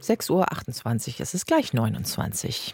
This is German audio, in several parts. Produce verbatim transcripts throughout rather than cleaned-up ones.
sechs Uhr achtundzwanzig, es ist gleich neunundzwanzig.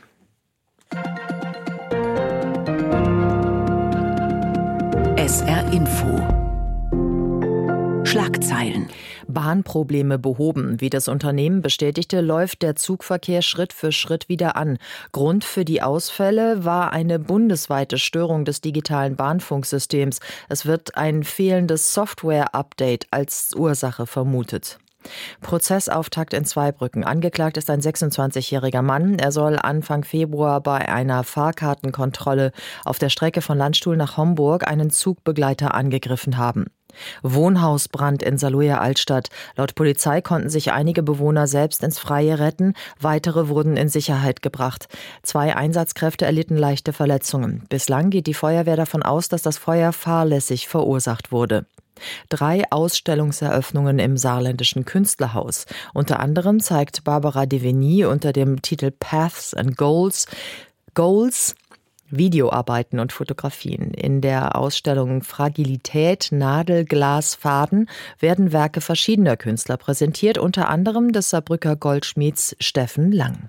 S R Info. Schlagzeilen. Bahnprobleme behoben. Wie das Unternehmen bestätigte, läuft der Zugverkehr Schritt für Schritt wieder an. Grund für die Ausfälle war eine bundesweite Störung des digitalen Bahnfunksystems. Es wird ein fehlendes Software-Update als Ursache vermutet. Prozessauftakt in Zweibrücken. Angeklagt ist ein sechsundzwanzigjähriger Mann. Er soll Anfang Februar bei einer Fahrkartenkontrolle auf der Strecke von Landstuhl nach Homburg einen Zugbegleiter angegriffen haben. Wohnhausbrand in Saarlouer Altstadt. Laut Polizei konnten sich einige Bewohner selbst ins Freie retten. Weitere wurden in Sicherheit gebracht. Zwei Einsatzkräfte erlitten leichte Verletzungen. Bislang geht die Feuerwehr davon aus, dass das Feuer fahrlässig verursacht wurde. Drei Ausstellungseröffnungen im saarländischen Künstlerhaus. Unter anderem zeigt Barbara Deveny unter dem Titel Paths and Goals Goals Videoarbeiten und Fotografien. In der Ausstellung Fragilität, Nadel, Glas, Faden werden Werke verschiedener Künstler präsentiert, unter anderem des Saarbrücker Goldschmieds Steffen Lang.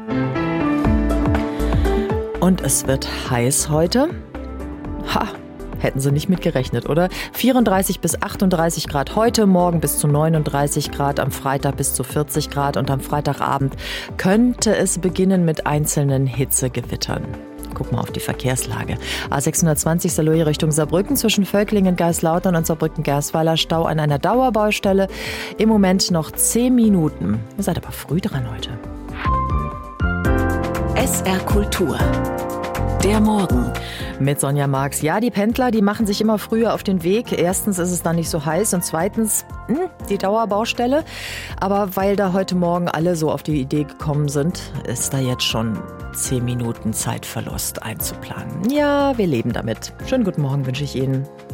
Und es wird heiß heute. Ha! Hätten Sie nicht mit gerechnet, oder? vierunddreißig bis achtunddreißig Grad heute, morgen bis zu neununddreißig Grad, am Freitag bis zu vierzig Grad und am Freitagabend könnte es beginnen mit einzelnen Hitzegewittern. Guck mal auf die Verkehrslage. A sechshundertzwanzig Saarlouer Richtung Saarbrücken zwischen Völklingen, Geislautern und Saarbrücken-Gersweiler Stau an einer Dauerbaustelle. Im Moment noch zehn Minuten. Ihr seid aber früh dran heute. S R Kultur. Der Morgen. Mit Sonja Marx. Ja, die Pendler, die machen sich immer früher auf den Weg. Erstens ist es dann nicht so heiß und zweitens hm, die Dauerbaustelle. Aber weil da heute Morgen alle so auf die Idee gekommen sind, ist da jetzt schon zehn Minuten Zeitverlust einzuplanen. Ja, wir leben damit. Schönen guten Morgen wünsche ich Ihnen.